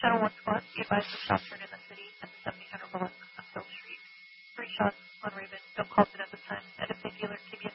Channel 1 squad, be advised of shots heard in the city and the 70 General West on Phil Street. 3 shots on Raven. Don't call it at this time. And if they feel it, keep